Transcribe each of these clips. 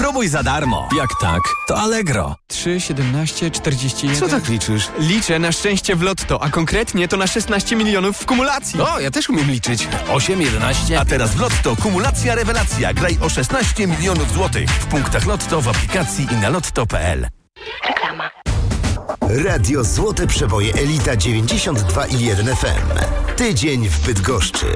Spróbuj za darmo. Jak tak? To Allegro. 3, 17, 41... Co tak liczysz? Liczę na szczęście w lotto, a konkretnie to na 16 milionów w kumulacji. O, ja też umiem liczyć. 8, 11... A teraz w Lotto kumulacja rewelacja. Graj o 16 milionów złotych. W punktach Lotto, w aplikacji i na lotto.pl. Reklama. Radio Złote Przeboje Elita 92,1 FM. Tydzień w Bydgoszczy.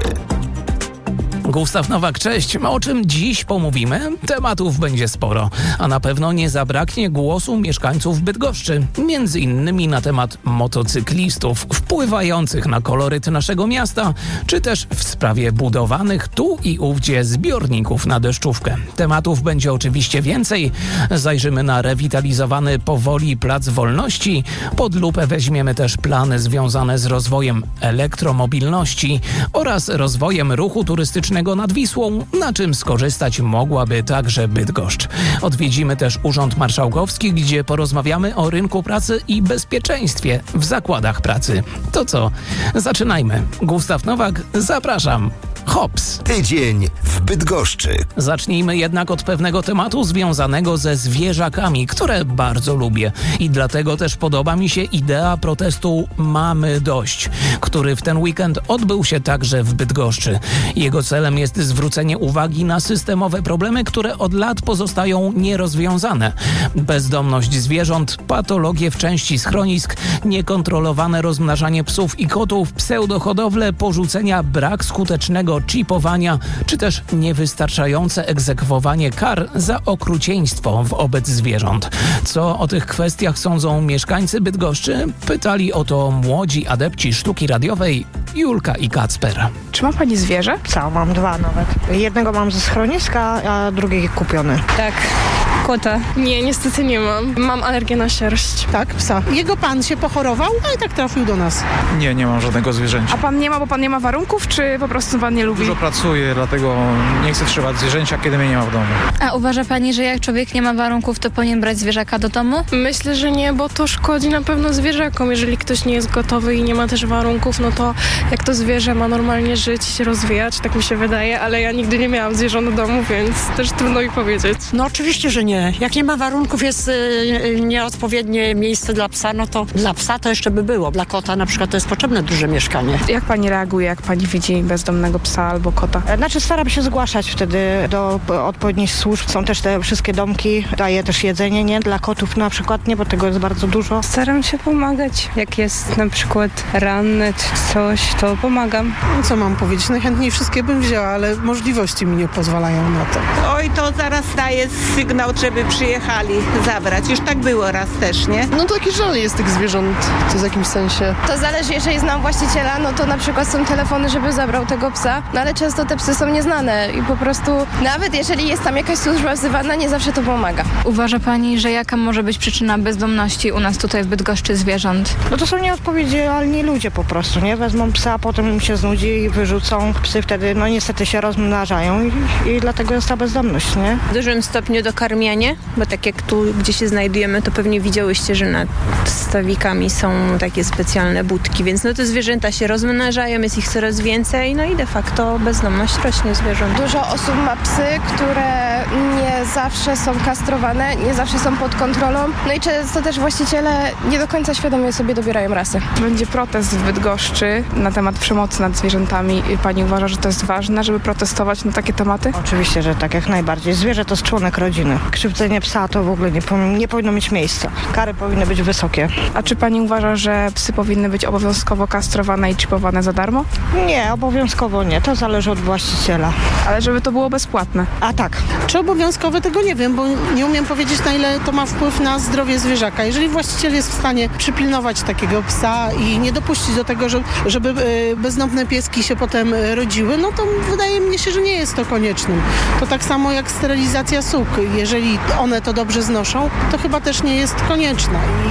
Gustaw Nowak, cześć. O czym dziś pomówimy? Tematów będzie sporo, a na pewno nie zabraknie głosu mieszkańców Bydgoszczy. Między innymi na temat motocyklistów wpływających na koloryt naszego miasta, czy też w sprawie budowanych tu i ówdzie zbiorników na deszczówkę. Tematów będzie oczywiście więcej. Zajrzymy na rewitalizowany powoli Plac Wolności. Pod lupę weźmiemy też plany związane z rozwojem elektromobilności oraz rozwojem ruchu turystycznego nad Wisłą, na czym skorzystać mogłaby także Bydgoszcz. Odwiedzimy też Urząd Marszałkowski, gdzie porozmawiamy o rynku pracy i bezpieczeństwie w zakładach pracy. To co? Zaczynajmy. Gustaw Nowak, zapraszam. Hops! Tydzień w Bydgoszczy. Zacznijmy jednak od pewnego tematu związanego ze zwierzakami, które bardzo lubię. I dlatego też podoba mi się idea protestu Mamy Dość, który w ten weekend odbył się także w Bydgoszczy. Jego celem jest zwrócenie uwagi na systemowe problemy, które od lat pozostają nierozwiązane. Bezdomność zwierząt, patologie w części schronisk, niekontrolowane rozmnażanie psów i kotów, pseudohodowle, porzucenia, brak skutecznego czipowania, czy też niewystarczające egzekwowanie kar za okrucieństwo wobec zwierząt. Co o tych kwestiach sądzą mieszkańcy Bydgoszczy? Pytali o to młodzi adepci sztuki radiowej Julka i Kacper. Czy ma pani zwierzę? Psa, mam 2 nawet. Jednego mam ze schroniska, a drugi kupiony. Tak. Kota. Nie, niestety nie mam. Mam alergię na sierść. Tak, psa. Jego pan się pochorował, a i tak trafił do nas. Nie mam żadnego zwierzęcia. A pan nie ma, bo pan nie ma warunków, czy po prostu pan nie lubi? Dużo pracuję, dlatego nie chcę trzymać zwierzęcia, kiedy mnie nie ma w domu. A uważa pani, że jak człowiek nie ma warunków, to powinien brać zwierzaka do domu? Myślę, że nie, bo to szkodzi na pewno zwierzakom. Jeżeli ktoś nie jest gotowy i nie ma też warunków, no to jak to zwierzę ma normalnie żyć i się rozwijać, tak mi się wydaje, ale ja nigdy nie miałam zwierząt w domu, więc też trudno mi powiedzieć. No oczywiście, że nie. Jak nie ma warunków, jest nieodpowiednie miejsce dla psa, no to dla psa to jeszcze by było. Dla kota na przykład to jest potrzebne duże mieszkanie. Jak pani reaguje, jak pani widzi bezdomnego psa albo kota? Znaczy staram się zgłaszać wtedy do odpowiednich służb. Są też te wszystkie domki, daję też jedzenie, nie? Dla kotów na przykład, nie, bo tego jest bardzo dużo. Staram się pomagać. Jak jest na przykład ranny czy coś, to pomagam. Co mam powiedzieć? Najchętniej wszystkie bym wzięła, ale możliwości mi nie pozwalają na to. Oj, to zaraz daje sygnał, żeby przyjechali zabrać. Już tak było raz też, nie? No taki żal jest tych zwierząt w jakimś sensie. To zależy, jeżeli znam właściciela, no to na przykład są telefony, żeby zabrał tego psa, no ale często te psy są nieznane i po prostu nawet jeżeli jest tam jakaś służba wzywana, nie zawsze to pomaga. Uważa pani, że jaka może być przyczyna bezdomności u nas tutaj w Bydgoszczy zwierząt? No to są nieodpowiedzialni ludzie po prostu, nie? Wezmą psa, potem im się znudzi i wyrzucą. Psy wtedy, no niestety się rozmnażają i dlatego jest ta bezdomność, nie? W dużym stopniu dokarmianie, bo tak jak tu, gdzie się znajdujemy, to pewnie widziałyście, że nad stawikami są takie specjalne budki, więc no te zwierzęta się rozmnażają, jest ich coraz więcej, no i de facto bezdomność rośnie zwierząt. Dużo osób ma psy, które nie zawsze są kastrowane, nie zawsze są pod kontrolą, no i często też właściciele nie do końca świadomie sobie dobierają rasy. Będzie protest w Bydgoszczy na temat przemocy nad zwierzętami. Pani uważa, że to jest ważne, żeby protestować na takie tematy? Oczywiście, że tak, jak najbardziej. Zwierzę to jest członek rodziny. Krzywdzenie psa to w ogóle nie powinno mieć miejsca. Kary powinny być wysokie. A czy pani uważa, że psy powinny być obowiązkowo kastrowane i czipowane za darmo? Nie, obowiązkowo nie. To zależy od właściciela. Ale żeby to było bezpłatne? A tak. Czy obowiązkowe, tego nie wiem, bo nie umiem powiedzieć, na ile to ma wpływ na zdrowie zwierzaka. Jeżeli właściciel jest w stanie przypilnować takiego psa i nie dopuścić do tego, żeby bezdomne pieski się potem rodziły, no to wydaje mi się, że nie jest to koniecznym. To tak samo jak sterylizacja suk. Jeżeli one to dobrze znoszą, to chyba też nie jest konieczna. I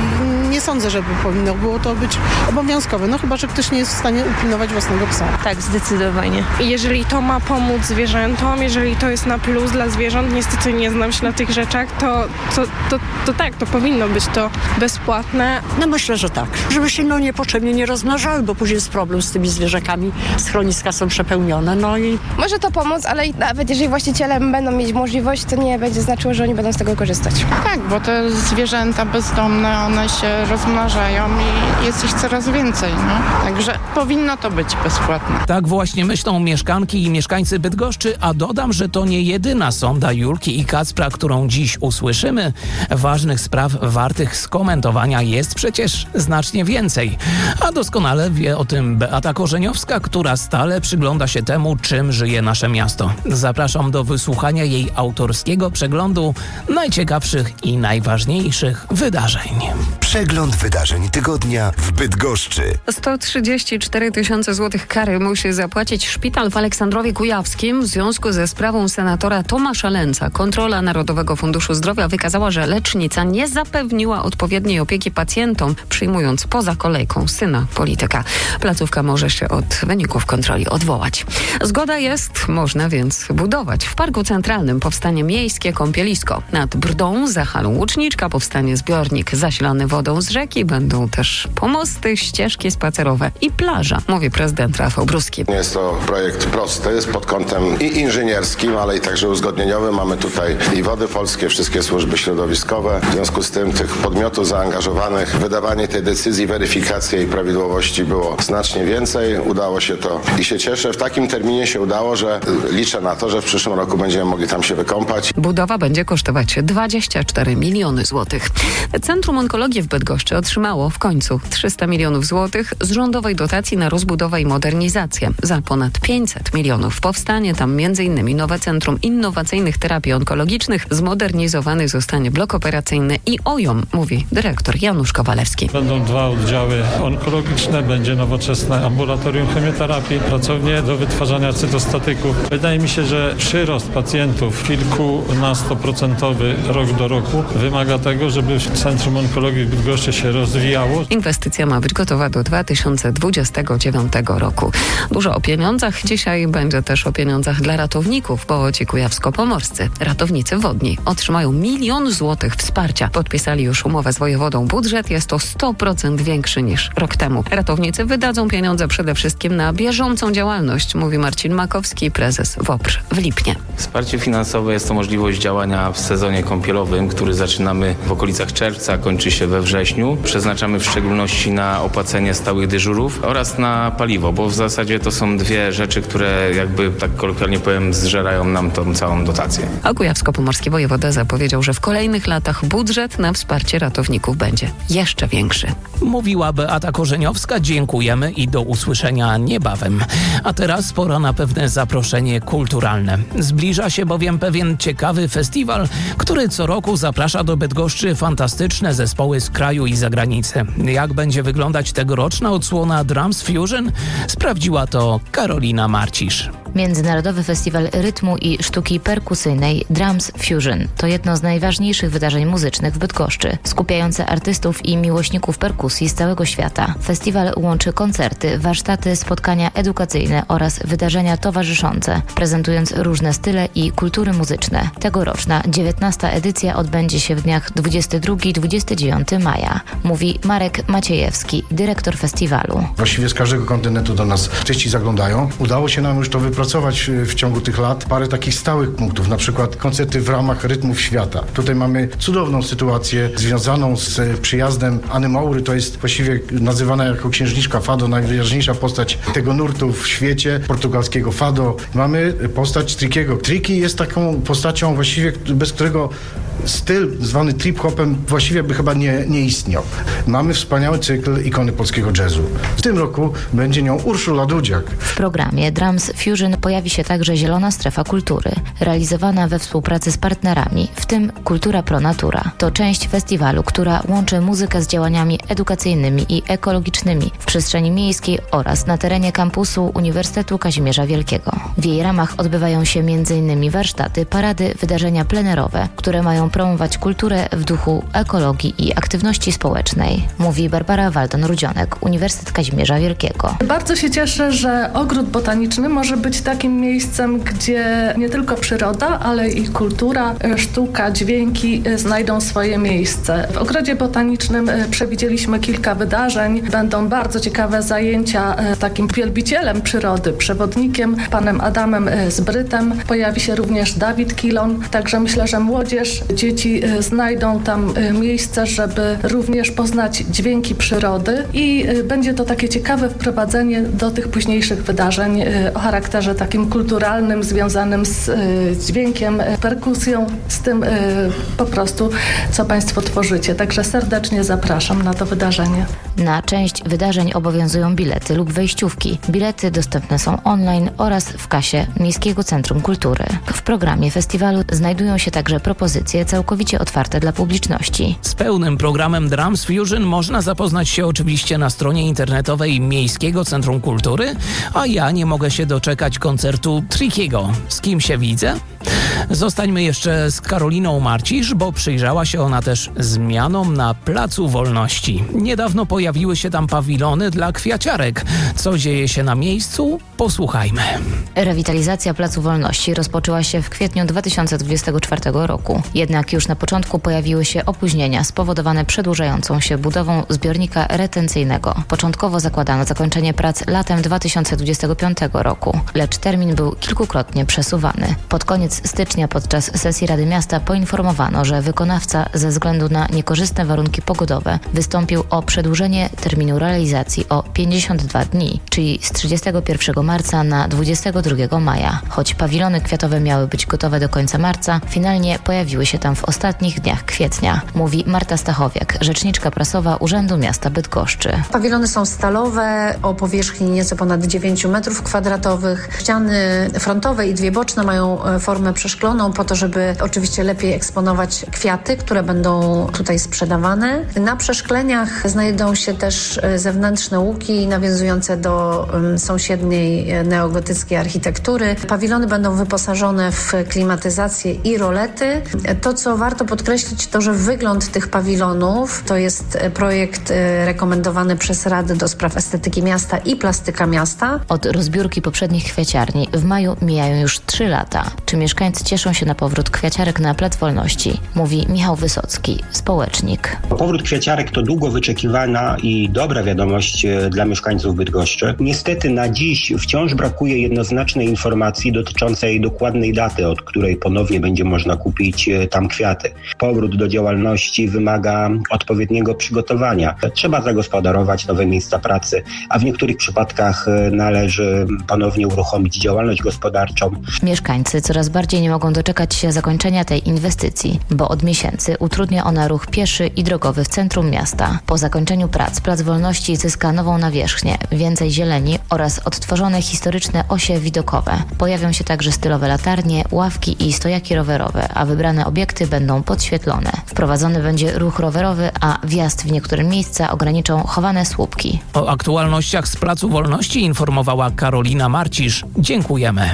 nie sądzę, żeby powinno było to być obowiązkowe. No chyba, że ktoś nie jest w stanie upilnować własnego psa. Tak, zdecydowanie. I jeżeli to ma pomóc zwierzętom, jeżeli to jest na plus dla zwierząt, niestety nie znam się na tych rzeczach, to tak, to powinno być to bezpłatne. No myślę, że tak. Żeby się niepotrzebnie nie rozmnażały, bo później jest problem z tymi zwierzakami. Schroniska są przepełnione, no i... Może to pomóc, ale nawet jeżeli właściciele będą mieć możliwość, to nie będzie znaczyło, że oni będą z tego korzystać. Tak, bo te zwierzęta bezdomne, one się rozmnażają i jest ich coraz więcej, no. Także powinno to być bezpłatne. Tak właśnie myślą mieszkanki i mieszkańcy Bydgoszczy, a dodam, że to nie jedyna sonda Julki i Kacpra, którą dziś usłyszymy. Ważnych spraw wartych skomentowania jest przecież znacznie więcej. A doskonale wie o tym Beata Korzeniowska, która stale przygląda się temu, czym żyje nasze miasto. Zapraszam do wysłuchania jej autorskiego przeglądu najciekawszych i najważniejszych wydarzeń. Przegląd wydarzeń tygodnia w Bydgoszczy. 134 000 złotych kary musi zapłacić szpital w Aleksandrowie Kujawskim w związku ze sprawą senatora Tomasza Lęca. Kontrola Narodowego Funduszu Zdrowia wykazała, że lecznica nie zapewniła odpowiedniej opieki pacjentom, przyjmując poza kolejką syna polityka. Placówka może się od wyników kontroli odwołać. Zgoda jest, można więc budować. W Parku Centralnym powstanie miejskie kąpielisko. Nad Brdą, za halą Łuczniczka powstanie zbiornik zasilany wodą z rzeki. Będą też pomosty, ścieżki spacerowe i plaża, mówi prezydent Rafał Bruski. Jest to projekt prosty pod kątem i inżynierskim, ale i także uzgodnieniowym. Mamy tutaj i Wody Polskie, wszystkie służby środowiskowe. W związku z tym tych podmiotów zaangażowanych, wydawanie tej decyzji, weryfikacja jej prawidłowości było znacznie więcej. Udało się to i się cieszę. W takim terminie się udało, że liczę na to, że w przyszłym roku będziemy mogli tam się wykąpać. Budowa będzie kosztować 24 miliony złotych. Centrum Onkologii w Bydgoszczy otrzymało w końcu 300 milionów złotych z rządowej dotacji na rozbudowę i modernizację. Za ponad 500 milionów powstanie tam m.in. nowe Centrum Innowacyjnych Terapii Onkologicznych. Zmodernizowany zostanie blok operacyjny i OJOM, mówi dyrektor Janusz Kowalewski. Będą 2 oddziały onkologiczne, będzie nowoczesne ambulatorium chemioterapii, pracownie do wytwarzania cytostatyków. Wydaje mi się, że przyrost pacjentów kilkunastoprocentowy rok do roku wymaga tego, żeby Centrum Onkologii w Bydgoszczy się rozwijało. Inwestycja ma być gotowa do 2029 roku. Dużo o pieniądzach. Dzisiaj będzie też o pieniądzach dla ratowników, bo ci kujawsko-pomorscy ratownicy wodni otrzymają 1 000 000 złotych wsparcia. Podpisali już umowę z wojewodą. Budżet jest o 100% większy niż rok temu. Ratownicy wydadzą pieniądze przede wszystkim na bieżącą działalność, mówi Marcin Makowski, prezes WOPR w Lipnie. Wsparcie finansowe jest to możliwość działania w sezonie kąpielowym, który zaczynamy w okolicach czerwca, kończy się we wrześniu. Przeznaczamy w szczególności na opłacenie stałych dyżurów oraz na paliwo, bo w zasadzie to są 2 rzeczy, które jakby tak kolokwialnie powiem zżerają nam tą całą dotację. A kujawsko-pomorski wojewoda zapowiedział, że w kolejnych latach budżet na wsparcie ratowników będzie jeszcze większy. Mówiła Beata Korzeniowska. Dziękujemy i do usłyszenia niebawem. A teraz pora na pewne zaproszenie kulturalne. Zbliża się bowiem pewien ciekawy festiwal, który co roku zaprasza do Bydgoszczy fantastyczne zespoły z kraju i zagranicy. Jak będzie wyglądać tegoroczna odsłona Drums Fusion? Sprawdziła to Karolina Marcisz. Międzynarodowy Festiwal Rytmu i Sztuki Perkusyjnej Drums Fusion to jedno z najważniejszych wydarzeń muzycznych w Bydgoszczy, skupiające artystów i miłośników perkusji z całego świata. Festiwal łączy koncerty, warsztaty, spotkania edukacyjne oraz wydarzenia towarzyszące, prezentując różne style i kultury muzyczne. Tegoroczna 19. edycja odbędzie się w dniach 22-29 maja, mówi Marek Maciejewski, dyrektor festiwalu. Właściwie z każdego kontynentu do nas artyści zaglądają. Udało się nam już to wypracować w ciągu tych lat parę takich stałych punktów, na przykład koncerty w ramach Rytmów Świata. Tutaj mamy cudowną sytuację związaną z przyjazdem Anny Maury, to jest właściwie nazywana jako księżniczka Fado, najwyraźniejsza postać tego nurtu w świecie, portugalskiego Fado. Mamy postać Trickiego. Tricky jest taką postacią właściwie, bez którego styl zwany trip-hopem właściwie by chyba nie istniał. Mamy wspaniały cykl ikony polskiego jazzu. W tym roku będzie nią Urszula Dudziak. W programie Drums Fusion pojawi się także Zielona Strefa Kultury, realizowana we współpracy z partnerami, w tym Kultura Pro Natura. To część festiwalu, która łączy muzykę z działaniami edukacyjnymi i ekologicznymi w przestrzeni miejskiej oraz na terenie kampusu Uniwersytetu Kazimierza Wielkiego. W jej ramach odbywają się m.in. warsztaty, parady, wydarzenia plenerowe, które mają mają promować kulturę w duchu ekologii i aktywności społecznej, mówi Barbara Waldon-Rudzionek, Uniwersytet Kazimierza Wielkiego. Bardzo się cieszę, że ogród botaniczny może być takim miejscem, gdzie nie tylko przyroda, ale i kultura, sztuka, dźwięki znajdą swoje miejsce. W ogrodzie botanicznym przewidzieliśmy kilka wydarzeń. Będą bardzo ciekawe zajęcia z takim wielbicielem przyrody, przewodnikiem, panem Adamem Zbrytem. Pojawi się również Dawid Kilon. Także myślę, że młodzież, dzieci znajdą tam miejsce, żeby również poznać dźwięki przyrody i będzie to takie ciekawe wprowadzenie do tych późniejszych wydarzeń o charakterze takim kulturalnym, związanym z dźwiękiem, perkusją, z tym po prostu, co Państwo tworzycie. Także serdecznie zapraszam na to wydarzenie. Na część wydarzeń obowiązują bilety lub wejściówki. Bilety dostępne są online oraz w kasie Miejskiego Centrum Kultury. W programie festiwalu znajdują się także propozycje całkowicie otwarte dla publiczności. Z pełnym programem Drums Fusion można zapoznać się oczywiście na stronie internetowej Miejskiego Centrum Kultury, a ja nie mogę się doczekać koncertu Trickiego. Z kim się widzę? Zostańmy jeszcze z Karoliną Marcisz, bo przyjrzała się ona też zmianom na Placu Wolności. Niedawno pojawiły się tam pawilony dla kwiaciarek. Co dzieje się na miejscu? Posłuchajmy. Rewitalizacja Placu Wolności rozpoczęła się w kwietniu 2024 roku. Jednak już na początku pojawiły się opóźnienia spowodowane przedłużającą się budową zbiornika retencyjnego. Początkowo zakładano zakończenie prac latem 2025 roku, lecz termin był kilkukrotnie przesuwany. Pod koniec stycznia podczas sesji Rady Miasta poinformowano, że wykonawca ze względu na niekorzystne warunki pogodowe wystąpił o przedłużenie terminu realizacji o 52 dni, czyli z 31 marca na 22 maja. Choć pawilony kwiatowe miały być gotowe do końca marca, finalnie pojawiły się tam w ostatnich dniach kwietnia, mówi Marta Stachowiak, rzeczniczka prasowa Urzędu Miasta Bydgoszczy. Pawilony są stalowe o powierzchni nieco ponad 9 m2. Ściany frontowe i dwie boczne mają formę przeszkloną po to, żeby oczywiście lepiej eksponować kwiaty, które będą tutaj sprzedawane. Na przeszkleniach znajdą się też zewnętrzne łuki nawiązujące do sąsiedniej neogotyckiej architektury. Pawilony będą wyposażone w klimatyzację i rolety. To, co warto podkreślić, to, że wygląd tych pawilonów to jest projekt rekomendowany przez Radę do Spraw Estetyki Miasta i Plastyka Miasta. Od rozbiórki poprzednich kwiaciarni w maju mijają już 3 lata. Czy mieszkańcy cieszą się na powrót kwiaciarek na Plac Wolności? Mówi Michał Wysocki, społecznik. Powrót kwiaciarek to długo wyczekiwana i dobra wiadomość dla mieszkańców Bydgoszczy. Niestety na dziś wciąż brakuje jednoznacznej informacji dotyczącej dokładnej daty, od której ponownie będzie można kupić tam kwiaty. Powrót do działalności wymaga odpowiedniego przygotowania. Trzeba zagospodarować nowe miejsca pracy, a w niektórych przypadkach należy ponownie uruchomić działalność gospodarczą. Mieszkańcy coraz bardziej nie mogą doczekać się zakończenia tej inwestycji, bo od miesięcy utrudnia ona ruch pieszy i drogowy w centrum miasta. Po zakończeniu prac Plac Wolności zyska nową nawierzchnię, więcej zieleni oraz odtworzone historyczne osie widokowe. Pojawią się także stylowe latarnie, ławki i stojaki rowerowe, a wybrane obiekty będą podświetlone. Wprowadzony będzie ruch rowerowy, a wjazd w niektóre miejsca ograniczą chowane słupki. O aktualnościach z Placu Wolności informowała Karolina Marcisz. Dziękujemy.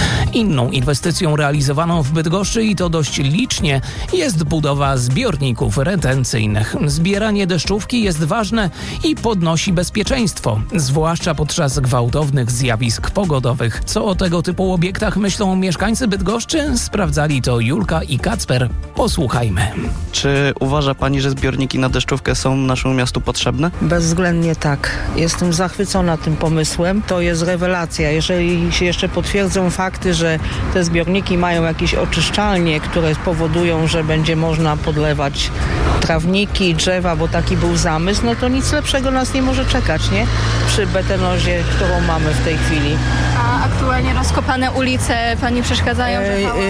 Inną inwestycją realizowaną w Bydgoszczy i to dość licznie jest budowa zbiorników retencyjnych. Zbieranie deszczówki jest ważne i podnosi bezpieczeństwo, zwłaszcza podczas gwałtownych zjawisk pogodowych. Co o tego typu obiektach myślą mieszkańcy Bydgoszczy? Sprawdzali to Julka i Kacper. Posłuchajmy. Czy uważa Pani, że zbiorniki na deszczówkę są naszemu miastu potrzebne? Bezwzględnie tak. Jestem zachwycona tym pomysłem. To jest rewelacja. Jeżeli się jeszcze potwierdzą fakty, że te zbiorniki mają jakieś oczyszczalnie, które powodują, że będzie można podlewać trawniki, drzewa, bo taki był zamysł, no to nic lepszego nas nie może czekać, nie? Przy betenozie, którą mamy w tej chwili. A aktualnie rozkopane ulice Pani przeszkadzają?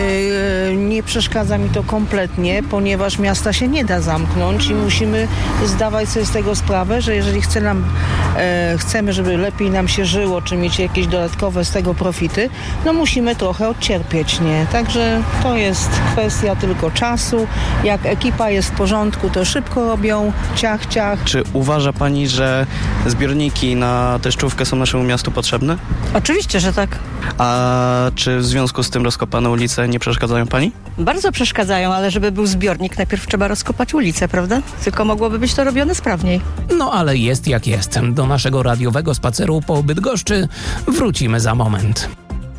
Nie przeszkadza mi to kompletnie, ponieważ miasta się nie da zamknąć i musimy zdawać sobie z tego sprawę, że jeżeli chcemy, żeby lepiej nam się żyło, czy mieć jakieś dodatkowe z tego profity, no musimy trochę odcierpieć, nie? Także to jest kwestia tylko czasu. Jak ekipa jest w porządku, to szybko robią, ciach, ciach. Czy uważa pani, że zbiorniki na deszczówkę są naszemu miastu potrzebne? Oczywiście, że tak. A czy w związku z tym rozkopane ulice nie przeszkadzają pani? Bardzo przeszkadzają, ale żeby był zbiornik, najpierw trzeba rozkopać ulicę, prawda? Tylko mogłoby być to robione sprawniej. No ale jest jak jest. Do naszego radiowego spaceru po Bydgoszczy wrócimy za moment.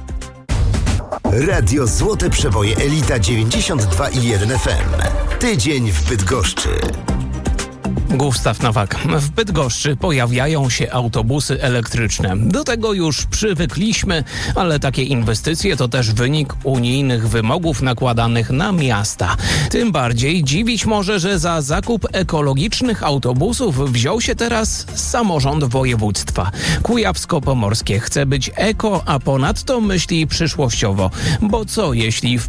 Radio Złote Przeboje Elita 92,1 FM. Tydzień w Bydgoszczy. Gustaw Nowak. W Bydgoszczy pojawiają się autobusy elektryczne. Do tego już przywykliśmy, ale takie inwestycje to też wynik unijnych wymogów nakładanych na miasta. Tym bardziej dziwić może, że za zakup ekologicznych autobusów wziął się teraz samorząd województwa. Kujawsko-Pomorskie chce być eko, a ponadto myśli przyszłościowo. Bo co jeśli w